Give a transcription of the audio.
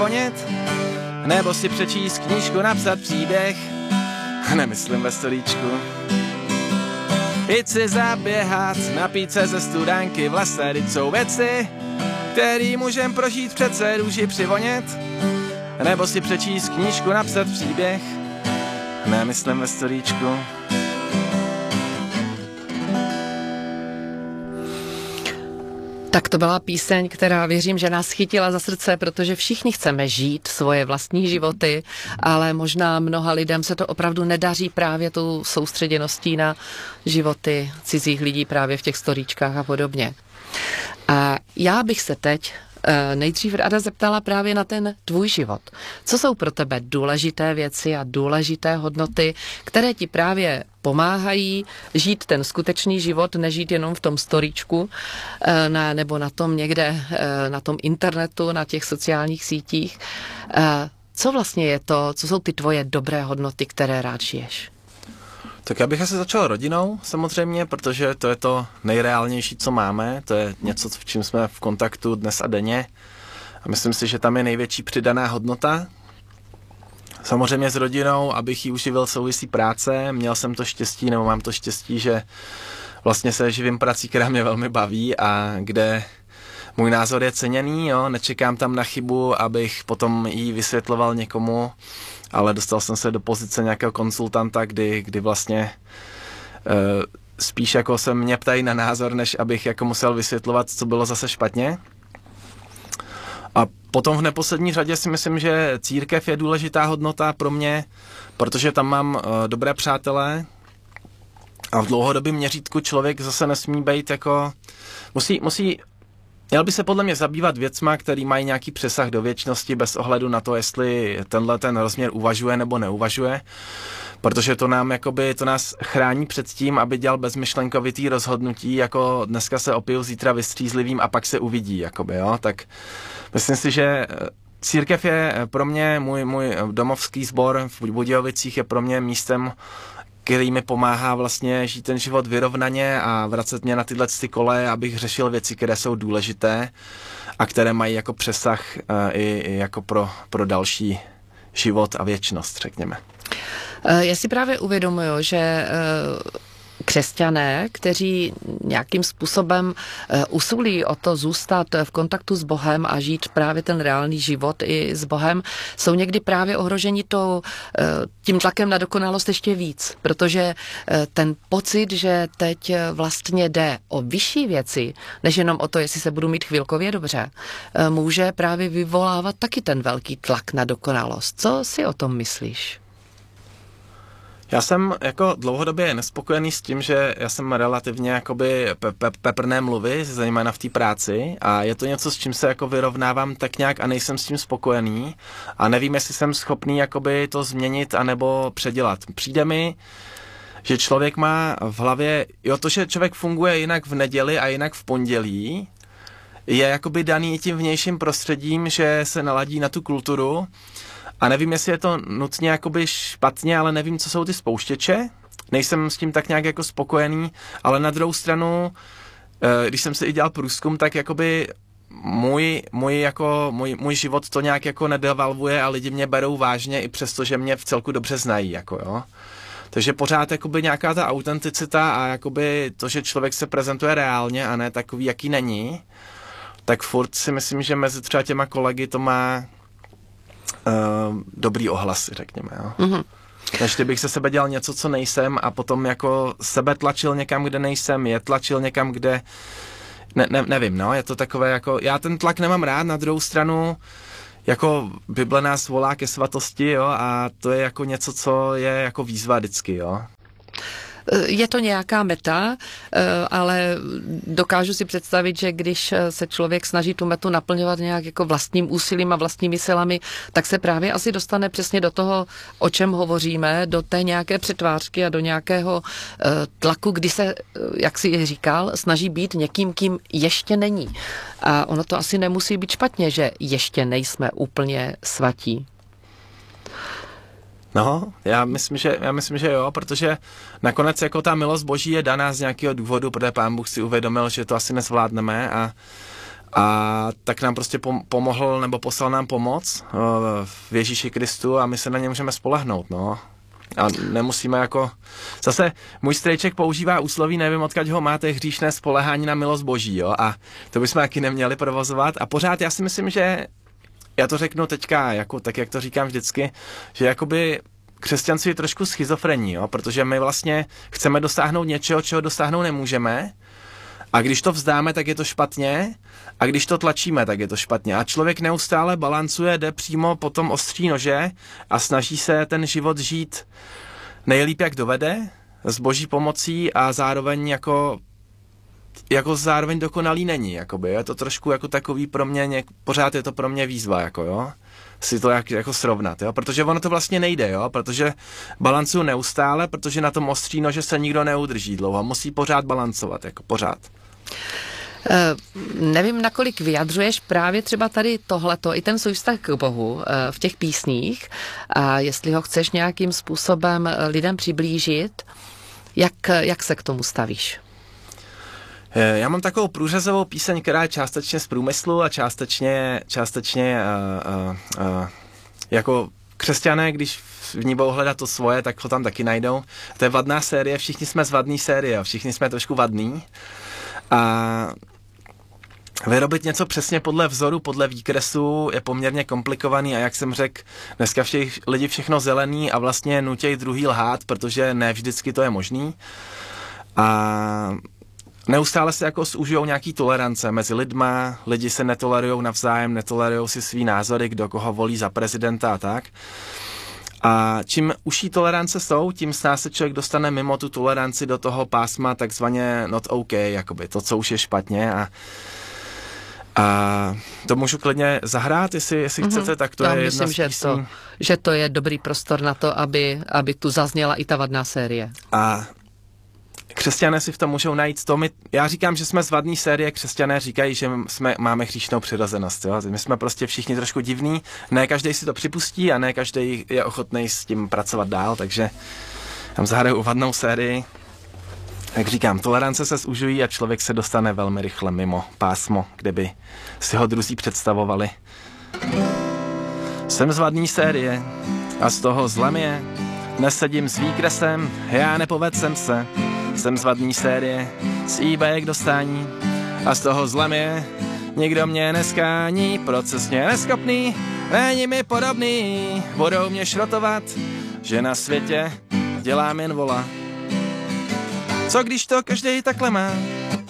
přivonět, nebo si přečíst knížku, napsat příběh, nemyslím ve stolíčku. Jít si zaběhat, napít se ze studánky v lese, vždyť jsou věci, který můžem prožít, přece růži přivonět, nebo si přečíst knížku, napsat příběh, nemyslím ve stolíčku. Tak to byla píseň, která věřím, že nás chytila za srdce, protože všichni chceme žít svoje vlastní životy, ale možná mnoha lidem se to opravdu nedaří právě tou soustředěností na životy cizích lidí právě v těch storíčkách a podobně. A já bych se teď nejdřív ráda zeptala právě na ten tvůj život. Co jsou pro tebe důležité věci a důležité hodnoty, které ti právě pomáhají žít ten skutečný život, nežít jenom v tom storíčku nebo na tom někde, na tom internetu, na těch sociálních sítích. Co vlastně je to, co jsou ty tvoje dobré hodnoty, které rád žiješ? Tak já bych asi začal rodinou samozřejmě, protože to je to nejreálnější, co máme. To je něco, v čím jsme v kontaktu dnes a denně. A myslím si, že tam je největší přidaná hodnota. Samozřejmě s rodinou, abych ji uživil, souvisí práce. Měl jsem to štěstí, nebo mám to štěstí, že vlastně se živím prací, která mě velmi baví a kde můj názor je ceněný. Jo? Nečekám tam na chybu, abych potom ji vysvětloval někomu, ale dostal jsem se do pozice nějakého konsultanta, kdy vlastně spíš jako se mě ptají na názor, než abych jako musel vysvětlovat, co bylo zase špatně. A potom v neposlední řadě si myslím, že církev je důležitá hodnota pro mě, protože tam mám dobré přátelé a v dlouhodobém měřítku člověk zase nesmí být jako... Měl by se podle mě zabývat věcma, který mají nějaký přesah do věčnosti bez ohledu na to, jestli ten rozměr uvažuje nebo neuvažuje, protože to nás chrání před tím, aby dělal bezmyšlenkovitý rozhodnutí, jako dneska se opiju, zítra vystřízlivým a pak se uvidí, jakoby, jo, tak myslím si, že církev je pro mě, můj domovský sbor v Budějovicích je pro mě místem, který mi pomáhá vlastně žít ten život vyrovnaně a vracet mě na tyhle koleje, abych řešil věci, které jsou důležité a které mají jako přesah i jako pro další život a věčnost, řekněme. Já si právě uvědomuju, že křesťané, kteří nějakým způsobem usilují o to zůstat v kontaktu s Bohem a žít právě ten reálný život i s Bohem, jsou někdy právě ohroženi tím tlakem na dokonalost ještě víc, protože ten pocit, že teď vlastně jde o vyšší věci, než jenom o to, jestli se budu mít chvilkově dobře, může právě vyvolávat taky ten velký tlak na dokonalost. Co si o tom myslíš? Já jsem jako dlouhodobě nespokojený s tím, že já jsem relativně jakoby peprné mluvy, zejména v té práci a je to něco, s čím se jako vyrovnávám tak nějak a nejsem s tím spokojený a nevím, jestli jsem schopný jakoby to změnit anebo předělat. Přijde mi, že člověk má v hlavě, to, že člověk funguje jinak v neděli a jinak v pondělí, je jakoby daný tím vnějším prostředím, že se naladí na tu kulturu. A nevím, jestli je to nutně jakoby špatně, ale nevím, co jsou ty spouštěče. Nejsem s tím tak nějak jako spokojený, ale na druhou stranu, když jsem si i dělal průzkum, tak jakoby můj život to nějak jako nedevalvuje a lidi mě berou vážně i přesto, že mě v celku dobře znají, jako jo. Takže pořád jakoby nějaká ta autenticita a jakoby to, že člověk se prezentuje reálně a ne takový, jaký není, tak furt si myslím, že mezi třeba těma kolegy to má dobrý ohlasy, řekněme. Jo. Mm-hmm. Než kdybych se sebe dělal něco, co nejsem a potom jako sebe tlačil někam, kde nejsem, je tlačil někam, kde nevím, no, je to takové jako, já ten tlak nemám rád, na druhou stranu jako Bible nás volá ke svatosti, jo, a to je jako něco, co je jako výzva vždycky, jo. Je to nějaká meta, ale dokážu si představit, že když se člověk snaží tu metu naplňovat nějak jako vlastním úsilím a vlastními silami, tak se právě asi dostane přesně do toho, o čem hovoříme, do té nějaké přetvářky a do nějakého tlaku, kdy se, jak si říkal, snaží být někým, kým ještě není. A ono to asi nemusí být špatně, že ještě nejsme úplně svatí. No, já myslím, že jo, protože nakonec jako ta milost Boží je daná z nějakého důvodu, protože Pán Bůh si uvědomil, že to asi nezvládneme A tak nám prostě pomohl nebo poslal nám pomoc v Ježíši Kristu a my se na ně můžeme spolehnout, no. A nemusíme jako... Zase můj strejček používá úsloví, nevím odkud ho máte, hříšné spolehání na milost Boží, jo. A to bychom taky neměli provozovat. A pořád já si myslím, že já to řeknu teďka, jako, tak jak to říkám vždycky, že jakoby křesťanství je trošku schizofrení, jo, protože my vlastně chceme dosáhnout něčeho, čeho dosáhnout nemůžeme, a když to vzdáme, tak je to špatně, a když to tlačíme, tak je to špatně. A člověk neustále balancuje, jde přímo po tom ostří nože a snaží se ten život žít nejlíp, jak dovede, s Boží pomocí a zároveň jako zároveň dokonalý není, jakoby. Je to trošku jako takový pro mě, pořád je to pro mě výzva, jako jo, si to jako srovnat, jo, protože ono to vlastně nejde, jo, protože balancuju neustále, protože na tom ostří nože se nikdo neudrží dlouho, musí pořád balancovat, jako pořád. Nevím, nakolik vyjadřuješ právě třeba tady tohleto, i ten svůj vztah k Bohu v těch písních, a jestli ho chceš nějakým způsobem lidem přiblížit, jak se k tomu stavíš? Já mám takovou průřezovou píseň, která je částečně z průmyslu a částečně jako křesťané, když v ní budou hledat to svoje, tak ho tam taky najdou. To je vadná série, všichni jsme z vadný série, všichni jsme trošku vadný. A vyrobit něco přesně podle vzoru, podle výkresu je poměrně komplikovaný a jak jsem řekl, dneska lidi všechno zelený a vlastně nutějí druhý lhát, protože ne vždycky to je možný. A neustále se jako zúžujou nějaký tolerance mezi lidma, lidi se netolerujou navzájem, netolerujou si svý názory, kdo koho volí za prezidenta a tak. A čím užší tolerance jsou, tím se člověk dostane mimo tu toleranci do toho pásma takzvaně not OK, jakoby to, co už je špatně a to můžu klidně zahrát, jestli chcete, tak to já je myslím, jedna z písní. že to je dobrý prostor na to, aby tu zazněla i ta vadná série. A křesťané si v tom můžou najít to. Já říkám, že jsme z vadný série, křesťané říkají, že máme hříšnou přirozenost. Jo? My jsme prostě všichni trošku divní, ne každý si to připustí a ne každý je ochotný s tím pracovat dál, takže tam zahraju vadnou sérii. Jak říkám, tolerance se zužují a člověk se dostane velmi rychle mimo pásmo, kde by si ho druzí představovali. Jsem z vadný série a z toho zlem je. Nesedím s výkresem, já nepovedl jsem se. Jsem z vadný série, z eBay k dostání a z toho zlem je. Nikdo mě neskání, procesně neschopný, není mi podobný. Budou mě šrotovat, že na světě dělám jen vola. Co když to každej takhle má?